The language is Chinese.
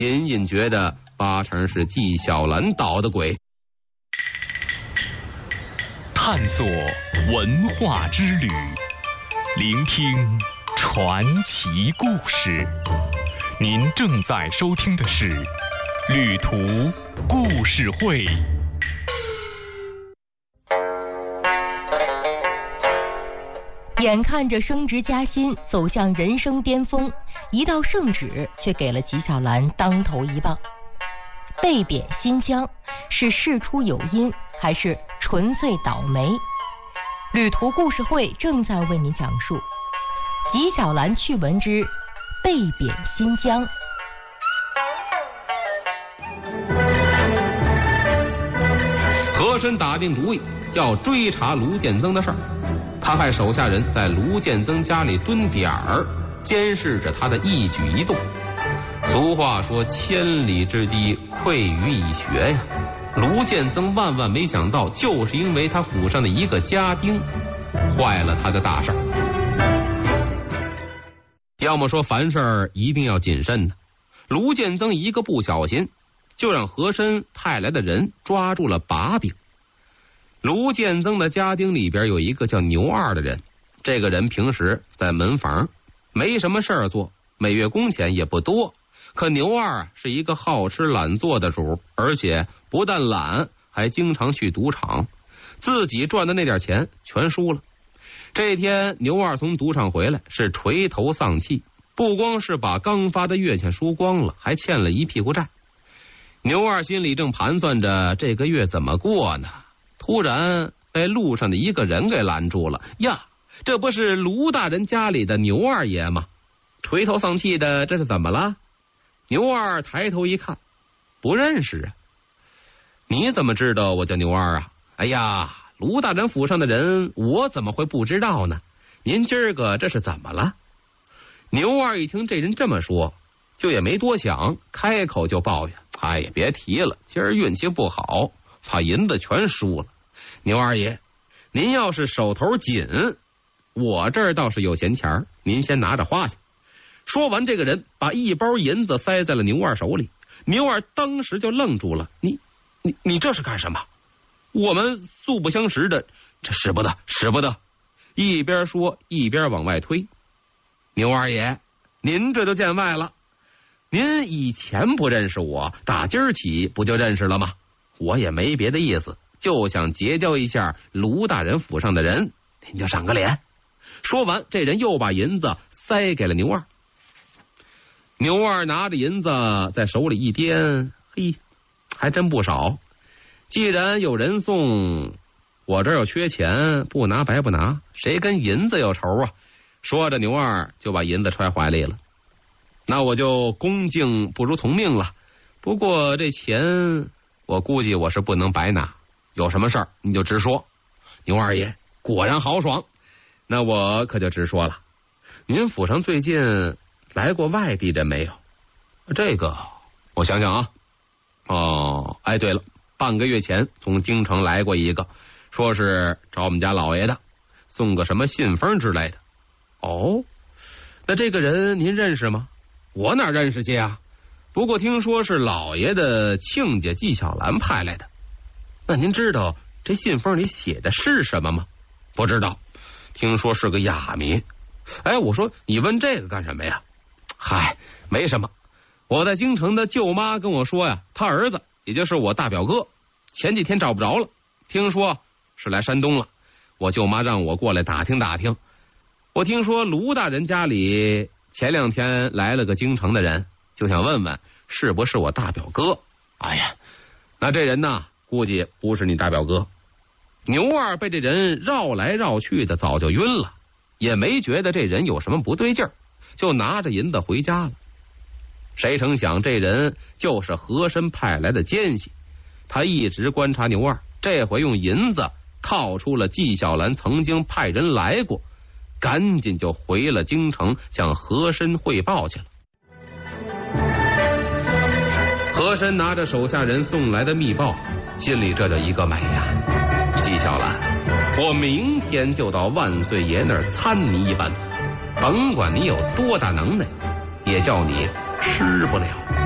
隐隐觉得八成是纪晓岚捣的鬼。 探索文化之旅，聆听传奇故事。您正在收听的是《旅途故事会》。 眼看着升职加薪，走向人生巅峰，一道圣旨却给了纪晓岚当头一棒。被贬新疆是事出有因，还是纯粹倒霉？旅途故事会正在为您讲述纪晓岚趣闻之被贬新疆。 和珅打定主意要追查卢建增的事儿，他派手下人在卢建增家里蹲点儿，监视着他的一举一动。俗话说千里之堤溃于蚁穴呀，卢建增万万没想到，就是因为他府上的一个家丁坏了他的大事儿。要么说凡事一定要谨慎的，卢建增一个不小心，就让和珅派来的人抓住了把柄。卢建增的家丁里边有一个叫牛二的人，这个人平时在门房没什么事儿做，每月工钱也不多，可牛二是一个好吃懒做的主，而且不但懒，还经常去赌场，自己赚的那点钱全输了。这天牛二从赌场回来，是垂头丧气，不光是把刚发的月钱输光了，还欠了一屁股债。牛二心里正盘算着这个月怎么过呢，突然被路上的一个人给拦住了。呀，这不是卢大人家里的牛二爷吗？垂头丧气的，这是怎么了？牛二抬头一看，不认识啊。你怎么知道我叫牛二啊？哎呀，卢大人府上的人，我怎么会不知道呢？您今儿个这是怎么了？牛二一听这人这么说，就也没多想，开口就抱怨：哎呀，别提了，今儿运气不好，把银子全输了。牛二爷，您要是手头紧，我这儿倒是有闲钱，您先拿着花去。说完，这个人把一包银子塞在了牛二手里。牛二当时就愣住了：你这是干什么？我们素不相识的，这使不得，使不得！一边说一边往外推。牛二爷，您这就见外了。您以前不认识我，打今儿起不就认识了吗？我也没别的意思，就想结交一下卢大人府上的人，您就赏个脸。说完，这人又把银子塞给了牛二。牛二拿着银子在手里一掂，嘿，还真不少。既然有人送，我这儿又缺钱，不拿白不拿，谁跟银子有仇啊？说着，牛二就把银子揣怀里了。那我就恭敬不如从命了。不过这钱我估计我是不能白拿，有什么事儿你就直说。牛二爷果然豪爽，那我可就直说了。您府上最近来过外地人没有？这个我想想啊。哦，哎，对了，半个月前从京城来过一个，说是找我们家老爷的，送个什么信封之类的。哦，那这个人您认识吗？我哪认识去啊？不过听说是老爷的亲家纪晓岚派来的。那您知道这信封里写的是什么吗？不知道，听说是个哑谜。哎，我说你问这个干什么呀？嗨，没什么。我在京城的舅妈跟我说呀，他儿子也就是我大表哥前几天找不着了，听说是来山东了。我舅妈让我过来打听打听。我听说卢大人家里前2天来了个京城的人，就想问问是不是我大表哥。哎呀，那这人呢，估计不是你大表哥。牛二被这人绕来绕去的，早就晕了，也没觉得这人有什么不对劲儿，就拿着银子回家了。谁成想这人就是和珅派来的奸细，他一直观察牛二，这回用银子套出了纪晓岚曾经派人来过，赶紧就回了京城向和珅汇报去了。和珅拿着手下人送来的密报，心里这叫一个美呀！纪晓岚，我明天就到万岁爷那儿参你一班，甭管你有多大能耐，也叫你吃不了。